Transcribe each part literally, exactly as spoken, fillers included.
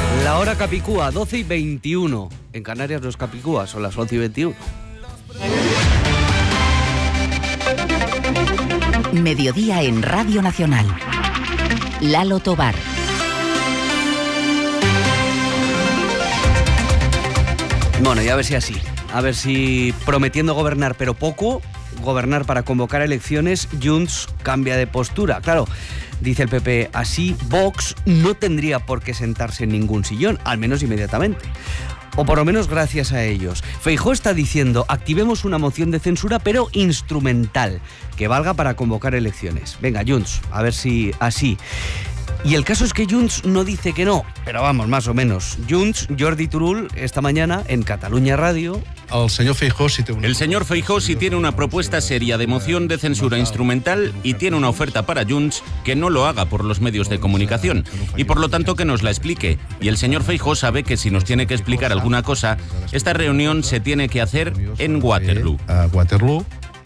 La hora capicúa, doce y veintiuno. En Canarias los capicúas son las once y veintiuno. Mediodía en Radio Nacional. Lalo Tobar. Bueno, y a ver si así. A ver si prometiendo gobernar, pero poco, gobernar para convocar elecciones, Junts cambia de postura. Claro, dice el P P, así Vox no tendría por qué sentarse en ningún sillón, al menos inmediatamente. O por lo menos gracias a ellos. Feijóo está diciendo, activemos una moción de censura, pero instrumental, que valga para convocar elecciones. Venga, Junts, a ver si así. Y el caso es que Junts no dice que no, pero vamos, más o menos. Junts, Jordi Turull, esta mañana en Catalunya Radio. El señor Feijóo sí tiene una... El señor Feijóo sí tiene una propuesta seria de moción de censura instrumental y tiene una oferta para Junts que no lo haga por los medios de comunicación y por lo tanto que nos la explique. Y el señor Feijóo sabe que si nos tiene que explicar alguna cosa, esta reunión se tiene que hacer en Waterloo. A Waterloo.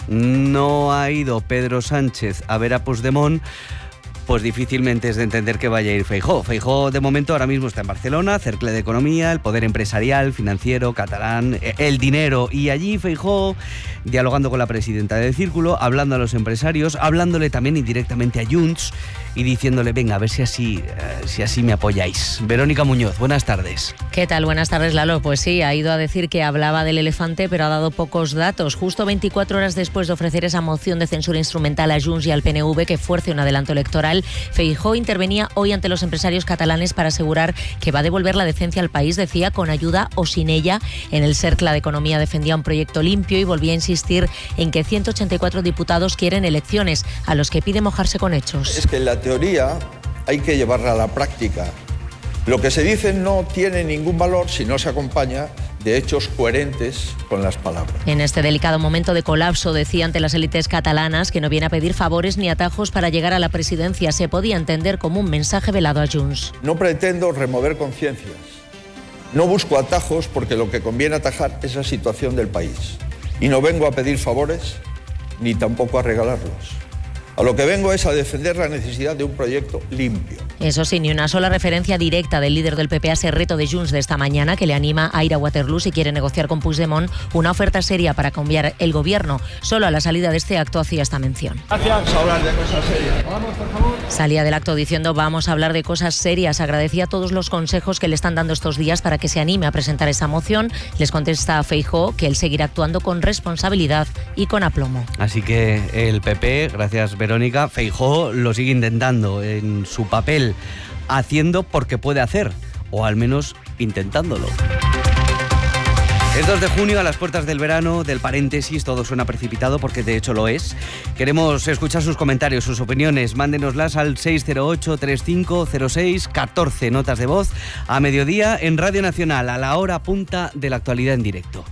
No ha ido Pedro Sánchez a ver a Puigdemont, pues difícilmente es de entender que vaya a ir Feijóo. Feijóo, de momento, ahora mismo está en Barcelona, cercle de economía, el poder empresarial, financiero, catalán, el dinero. Y allí Feijóo, dialogando con la presidenta del Círculo, hablando a los empresarios, hablándole también indirectamente a Junts y diciéndole, venga, a ver si así, uh, si así me apoyáis. Verónica Muñoz, buenas tardes. ¿Qué tal? Buenas tardes, Lalo. Pues sí, ha ido a decir que hablaba del elefante, pero ha dado pocos datos. Justo veinticuatro horas después de ofrecer esa moción de censura instrumental a Junts y al P N V que fuerce un adelanto electoral, Feijóo intervenía hoy ante los empresarios catalanes para asegurar que va a devolver la decencia al país, decía, con ayuda o sin ella. En el cercle de economía defendía un proyecto limpio y volvía a insistir en que ciento ochenta y cuatro diputados quieren elecciones, a los que pide mojarse con hechos. Es que la teoría hay que llevarla a la práctica. Lo que se dice no tiene ningún valor si no se acompaña de hechos coherentes con las palabras. En este delicado momento de colapso, decía ante las élites catalanas que no viene a pedir favores ni atajos para llegar a la presidencia. Se podía entender como un mensaje velado a Junts. No pretendo remover conciencias. No busco atajos porque lo que conviene atajar es la situación del país. Y no vengo a pedir favores ni tampoco a regalarlos. A lo que vengo es a defender la necesidad de un proyecto limpio. Eso sí, ni una sola referencia directa del líder del P P a ese reto de Junts de esta mañana que le anima a ir a Waterloo si quiere negociar con Puigdemont una oferta seria para cambiar el gobierno. Solo a la salida de este acto hacía esta mención. Gracias. A hablar de cosas serias. Vamos, por favor. Salía del acto diciendo vamos a hablar de cosas serias. Agradecía todos los consejos que le están dando estos días para que se anime a presentar esa moción. Les contesta a Feijóo que él seguirá actuando con responsabilidad y con aplomo. Así que el P P, gracias Verónica, Feijóo lo sigue intentando en su papel, haciendo porque puede hacer, o al menos intentándolo. Es dos de junio, a las puertas del verano, del paréntesis, todo suena precipitado porque de hecho lo es. Queremos escuchar sus comentarios, sus opiniones, mándenoslas al seis cero ocho, treinta y cinco, cero seis, catorce, notas de voz, a mediodía en Radio Nacional, a la hora punta de la actualidad en directo.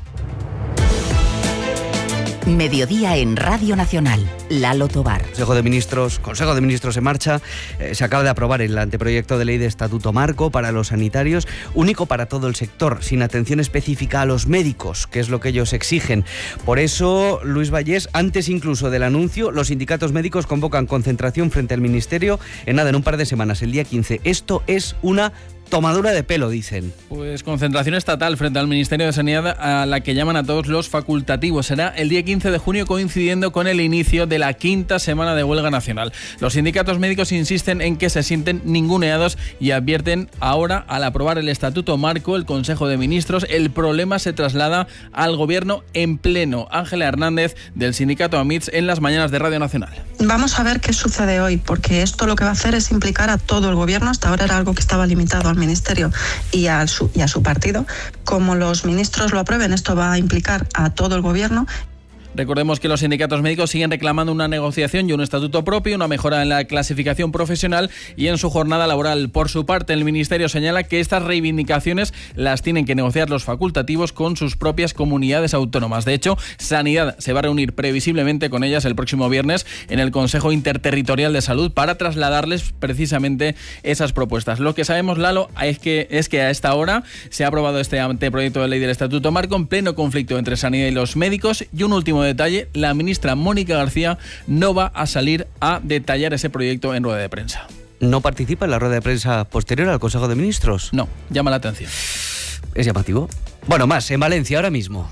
Mediodía en Radio Nacional. Lalo Tobar. Consejo de Ministros, Consejo de Ministros en marcha. Eh, se acaba de aprobar el anteproyecto de ley de estatuto marco para los sanitarios, único para todo el sector, sin atención específica a los médicos, que es lo que ellos exigen. Por eso, Luis Vallés, antes incluso del anuncio, los sindicatos médicos convocan concentración frente al Ministerio en nada, en un par de semanas, el día quince. Esto es una tomadura de pelo, dicen. Pues concentración estatal frente al Ministerio de Sanidad, a la que llaman a todos los facultativos. Será el día quince de junio, coincidiendo con el inicio de la quinta semana de huelga nacional. Los sindicatos médicos insisten en que se sienten ninguneados y advierten ahora, al aprobar el Estatuto Marco, el Consejo de Ministros, el problema se traslada al Gobierno en pleno. Ángela Hernández, del sindicato AMITS, en las mañanas de Radio Nacional. Vamos a ver qué sucede hoy, porque esto lo que va a hacer es implicar a todo el Gobierno. Hasta ahora era algo que estaba limitado al Ministerio y a su, y a su partido. Como los ministros lo aprueben, esto va a implicar a todo el Gobierno. Recordemos que los sindicatos médicos siguen reclamando una negociación y un estatuto propio, una mejora en la clasificación profesional y en su jornada laboral. Por su parte, el Ministerio señala que estas reivindicaciones las tienen que negociar los facultativos con sus propias comunidades autónomas. De hecho, Sanidad se va a reunir previsiblemente con ellas el próximo viernes en el Consejo Interterritorial de Salud para trasladarles precisamente esas propuestas. Lo que sabemos, Lalo, es que, es que a esta hora se ha aprobado este anteproyecto de ley del Estatuto Marco en pleno conflicto entre Sanidad y los médicos. Y un último detalle, la ministra Mónica García no va a salir a detallar ese proyecto en rueda de prensa. ¿No participa en la rueda de prensa posterior al Consejo de Ministros? No, llama la atención. Es llamativo. Bueno, más, en Valencia ahora mismo.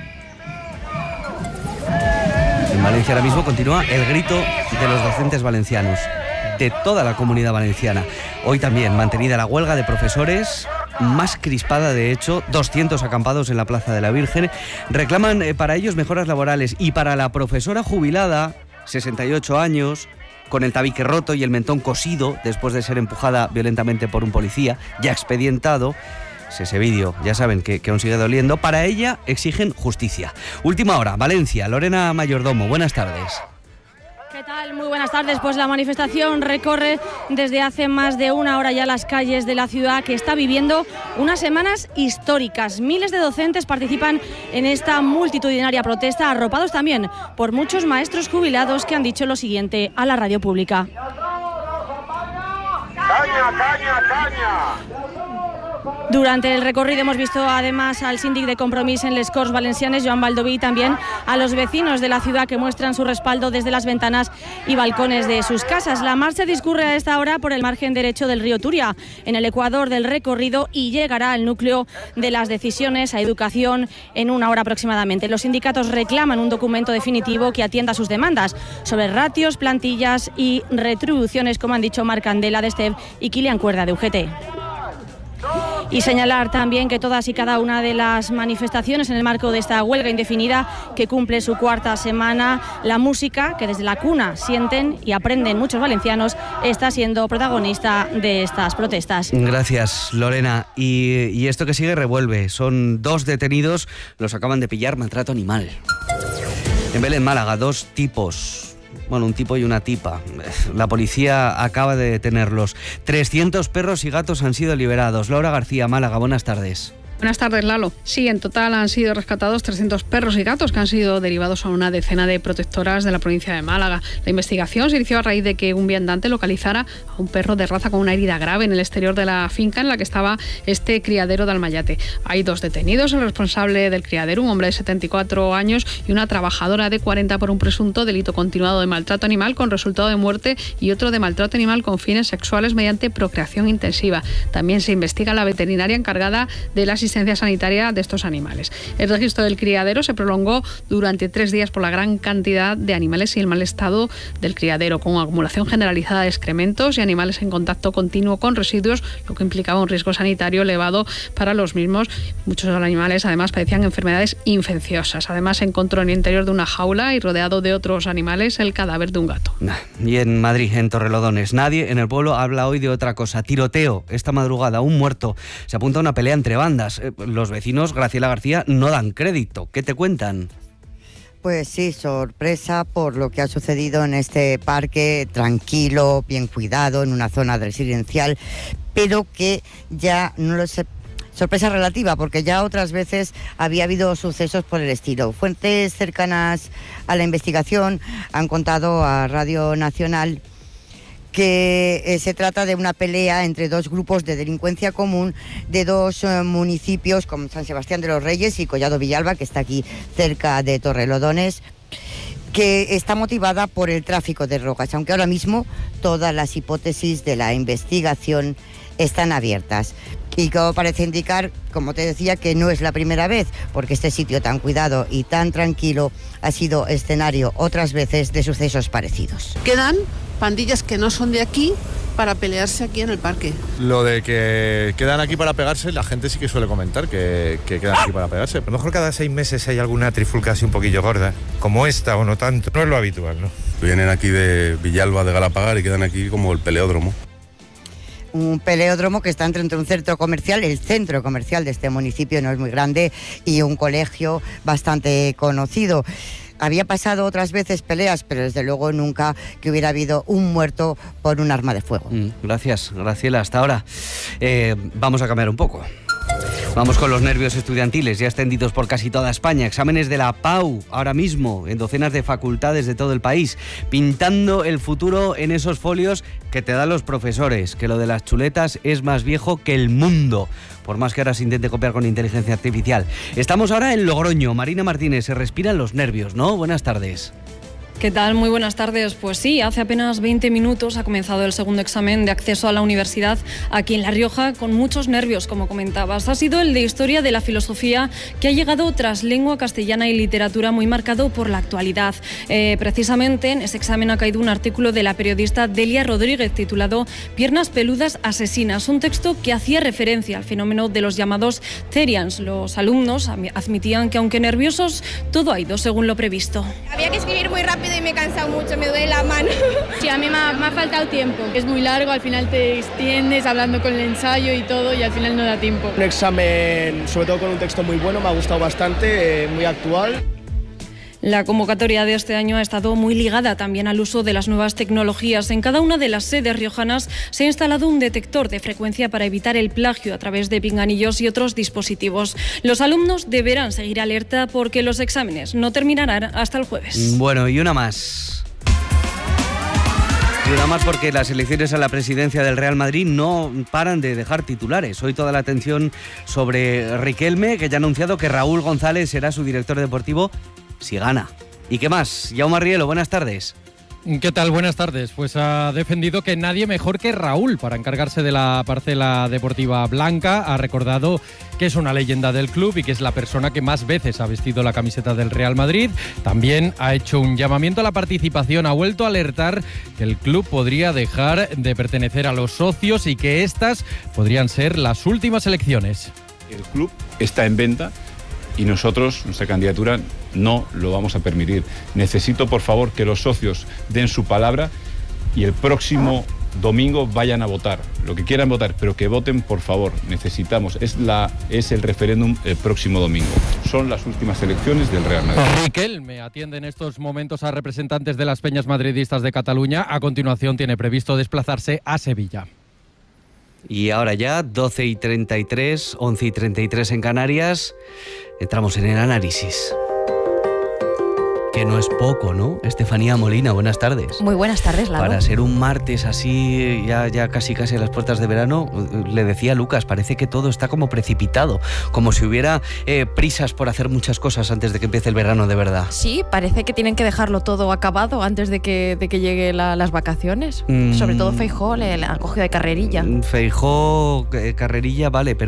En Valencia ahora mismo continúa el grito de los docentes valencianos, de toda la comunidad valenciana. Hoy también mantenida la huelga de profesores, más crispada de hecho, doscientos acampados en la Plaza de la Virgen. Reclaman eh, para ellos mejoras laborales y para la profesora jubilada, sesenta y ocho años, con el tabique roto y el mentón cosido después de ser empujada violentamente por un policía, ya expedientado. Ese vídeo, ya saben que, que aún sigue doliendo. Para ella exigen justicia. Última hora, Valencia, Lorena Mayordomo, buenas tardes. ¿Qué tal? Muy buenas tardes. Pues la manifestación recorre desde hace más de una hora ya las calles de la ciudad, que está viviendo unas semanas históricas. Miles de docentes participan en esta multitudinaria protesta, arropados también por muchos maestros jubilados que han dicho lo siguiente a la radio pública. ¡Caña, caña, caña! Durante el recorrido hemos visto además al síndic de Compromís en Les Corts Valencianes, Joan Baldoví, y también a los vecinos de la ciudad que muestran su respaldo desde las ventanas y balcones de sus casas. La marcha discurre a esta hora por el margen derecho del río Turia, en el ecuador del recorrido, y llegará al núcleo de las decisiones, a educación, en una hora aproximadamente. Los sindicatos reclaman un documento definitivo que atienda sus demandas sobre ratios, plantillas y retribuciones, como han dicho Marc Candela de STEB y Kilian Cuerda de U G T. Y señalar también que todas y cada una de las manifestaciones en el marco de esta huelga indefinida que cumple su cuarta semana, la música que desde la cuna sienten y aprenden muchos valencianos está siendo protagonista de estas protestas. Gracias, Lorena. Y, y esto que sigue revuelve. Son dos detenidos, los acaban de pillar maltrato animal. En Belén, Málaga, dos tipos. Bueno, un tipo y una tipa. La policía acaba de detenerlos. trescientos perros y gatos han sido liberados. Laura García, Málaga, buenas tardes. Buenas tardes, Lalo. Sí, en total han sido rescatados trescientos perros y gatos que han sido derivados a una decena de protectoras de la provincia de Málaga. La investigación se inició a raíz de que un viandante localizara a un perro de raza con una herida grave en el exterior de la finca en la que estaba este criadero de Almayate. Hay dos detenidos, el responsable del criadero, un hombre de setenta y cuatro años, y una trabajadora de cuarenta por un presunto delito continuado de maltrato animal con resultado de muerte y otro de maltrato animal con fines sexuales mediante procreación intensiva. También se investiga la veterinaria encargada de la asistencia sanitaria de estos animales. El registro del criadero se prolongó durante tres días por la gran cantidad de animales y el mal estado del criadero, con acumulación generalizada de excrementos y animales en contacto continuo con residuos, lo que implicaba un riesgo sanitario elevado para los mismos. Muchos animales además padecían enfermedades infecciosas. Además se encontró en el interior de una jaula y rodeado de otros animales el cadáver de un gato. Y en Madrid, en Torrelodones, nadie en el pueblo habla hoy de otra cosa. Tiroteo esta madrugada, un muerto. Se apunta a una pelea entre bandas. Los vecinos, Graciela García, no dan crédito. ¿Qué te cuentan? Pues sí, sorpresa por lo que ha sucedido en este parque, tranquilo, bien cuidado, en una zona residencial, pero que ya no lo sé. Sorpresa relativa, porque ya otras veces había habido sucesos por el estilo. Fuentes cercanas a la investigación han contado a Radio Nacional que eh, se trata de una pelea entre dos grupos de delincuencia común de dos eh, municipios como San Sebastián de los Reyes y Collado Villalba, que está aquí cerca de Torrelodones, que está motivada por el tráfico de drogas, aunque ahora mismo todas las hipótesis de la investigación están abiertas. Y como parece indicar, como te decía, que no es la primera vez, porque este sitio tan cuidado y tan tranquilo ha sido escenario otras veces de sucesos parecidos. Quedan pandillas que no son de aquí para pelearse aquí en el parque. Lo de que quedan aquí para pegarse, la gente sí que suele comentar que, que quedan aquí para pegarse. A lo mejor cada seis meses hay alguna trifulca así un poquillo gorda, como esta o no tanto. No es lo habitual, ¿no? Vienen aquí de Villalba, de Galapagar, y quedan aquí como el peleódromo. Un peleódromo que está entre, entre un centro comercial, el centro comercial de este municipio no es muy grande, y un colegio bastante conocido. Había pasado otras veces peleas, pero desde luego nunca que hubiera habido un muerto por un arma de fuego. Mm, gracias, Graciela. Hasta ahora. Eh, vamos a cambiar un poco. Vamos con los nervios estudiantiles, ya extendidos por casi toda España. Exámenes de la PAU ahora mismo en docenas de facultades de todo el país, pintando el futuro en esos folios que te dan los profesores, que lo de las chuletas es más viejo que el mundo, por más que ahora se intente copiar con inteligencia artificial. Estamos ahora en Logroño. Marina Martínez, se respiran los nervios, ¿no? Buenas tardes. ¿Qué tal? Muy buenas tardes. Pues sí, hace apenas veinte minutos ha comenzado el segundo examen de acceso a la universidad aquí en La Rioja, con muchos nervios, como comentabas. Ha sido el de Historia de la Filosofía, que ha llegado tras lengua castellana y literatura, muy marcado por la actualidad. Eh, precisamente en ese examen ha caído un artículo de la periodista Delia Rodríguez titulado Piernas peludas asesinas, un texto que hacía referencia al fenómeno de los llamados Therians. Los alumnos admitían que, aunque nerviosos, todo ha ido según lo previsto. Había que escribir muy rápido y me he cansado mucho, me duele la mano. Sí, a mí me ha, me ha faltado tiempo. Es muy largo, al final te extiendes hablando con el ensayo y todo y al final no da tiempo. Un examen, sobre todo con un texto muy bueno, me ha gustado bastante, eh, muy actual. La convocatoria de este año ha estado muy ligada también al uso de las nuevas tecnologías. En cada una de las sedes riojanas se ha instalado un detector de frecuencia para evitar el plagio a través de pinganillos y otros dispositivos. Los alumnos deberán seguir alerta porque los exámenes no terminarán hasta el jueves. Bueno, y una más. Y una más porque las elecciones a la presidencia del Real Madrid no paran de dejar titulares. Hoy toda la atención sobre Riquelme, que ya ha anunciado que Raúl González será su director deportivo si gana. ¿Y qué más? Jaume Rielo, buenas tardes. ¿Qué tal? Buenas tardes. Pues ha defendido que nadie mejor que Raúl para encargarse de la parcela deportiva blanca. Ha recordado que es una leyenda del club y que es la persona que más veces ha vestido la camiseta del Real Madrid. También ha hecho un llamamiento a la participación. Ha vuelto a alertar que el club podría dejar de pertenecer a los socios y que estas podrían ser las últimas elecciones. El club está en venta y nosotros, nuestra candidatura, no lo vamos a permitir. Necesito, por favor, que los socios den su palabra y el próximo domingo vayan a votar. Lo que quieran votar, pero que voten, por favor. Necesitamos. Es, la, es el referéndum el próximo domingo. Son las últimas elecciones del Real Madrid. Riquelme atiende en estos momentos a representantes de las peñas madridistas de Cataluña. A continuación tiene previsto desplazarse a Sevilla. Y ahora ya, doce y treinta y tres, once y treinta y tres en Canarias, entramos en el análisis. Que no es poco, ¿no? Estefanía Molina, buenas tardes. Muy buenas tardes, Lalo. Para ser un martes así, ya, ya casi casi a las puertas de verano, le decía a Lucas, parece que todo está como precipitado, como si hubiera eh, prisas por hacer muchas cosas antes de que empiece el verano de verdad. Sí, parece que tienen que dejarlo todo acabado antes de que, de que lleguen la, las vacaciones. Mm. Sobre todo Feijóo le, le ha cogido de carrerilla. Feijóo, eh, carrerilla, vale, pero